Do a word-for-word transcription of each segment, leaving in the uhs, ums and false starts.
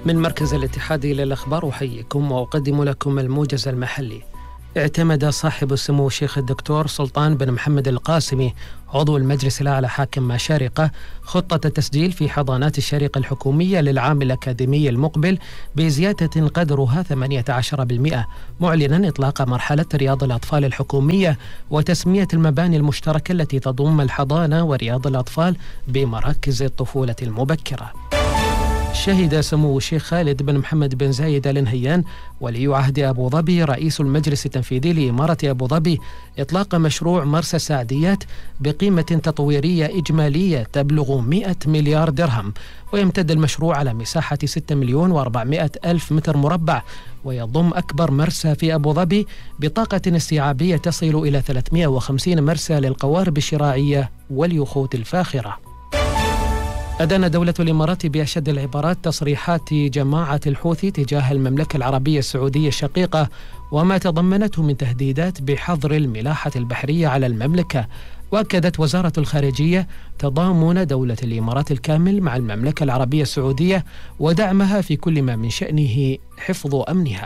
من مركز الاتحادي للأخبار أحييكم وأقدم لكم الموجز المحلي. اعتمد صاحب السمو الشيخ الدكتور سلطان بن محمد القاسمي عضو المجلس الأعلى حاكم مشارقة خطة التسجيل في حضانات الشريقة الحكومية للعام الأكاديمي المقبل بزيادة قدرها ثمانية عشر بالمئة، معلنا إطلاق مرحلة رياض الأطفال الحكومية وتسمية المباني المشتركة التي تضم الحضانة ورياض الأطفال بمراكز الطفولة المبكرة. شهد سمو الشيخ خالد بن محمد بن زايد آل نهيان ولي عهد أبو ظبي رئيس المجلس التنفيذي لإمارة أبو ظبي إطلاق مشروع مرسى السعديات بقيمة تطويرية إجمالية تبلغ مئة مليار درهم، ويمتد المشروع على مساحة ستة مليون وأربعمئة ألف متر مربع، ويضم أكبر مرسى في أبو ظبي بطاقة استيعابية تصل إلى ثلاثمئة وخمسين مرسى للقوارب الشراعية واليخوت الفاخرة. أدان دولة الإمارات بأشد العبارات تصريحات جماعة الحوثي تجاه المملكة العربية السعودية الشقيقة وما تضمنته من تهديدات بحظر الملاحة البحرية على المملكة. وأكدت وزارة الخارجية تضامن دولة الإمارات الكامل مع المملكة العربية السعودية ودعمها في كل ما من شأنه حفظ أمنها.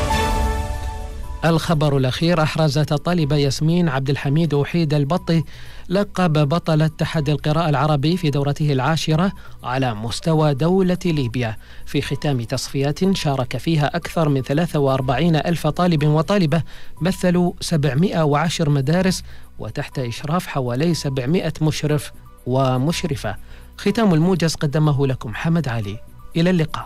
الخبر الأخير: أحرزت الطالبة ياسمين عبد الحميد وحيد البطي لقب بطلة تحدي القراءة العربي في دورته العاشرة على مستوى دولة ليبيا في ختام تصفيات شارك فيها أكثر من ثلاثة وأربعين ألف طالب وطالبة مثلوا سبعمئة وعشر مدارس وتحت إشراف حوالي سبعمئة مشرف ومشرفة. ختام الموجز قدمه لكم حمد علي. إلى اللقاء.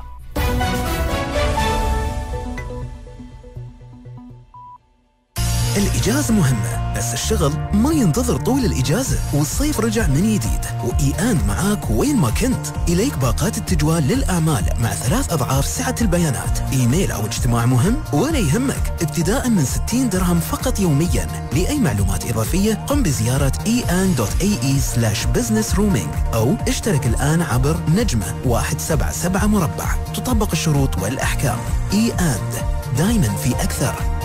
الإجازة مهمة بس الشغل ما ينتظر طول الإجازة، والصيف رجع من جديد وإي آن معاك وين ما كنت. إليك باقات التجوال للأعمال مع ثلاث أضعاف سعة البيانات، إيميل أو اجتماع مهم ولا يهمك، ابتداء من ستين درهم فقط يوميا. لأي معلومات إضافية قم بزيارة إي آن دوت إيه إي سلاش بزنس رومينج أو اشترك الآن عبر نجمة واحد سبعة سبعة مربع. تطبق الشروط والأحكام. إي آن دايما في أكثر.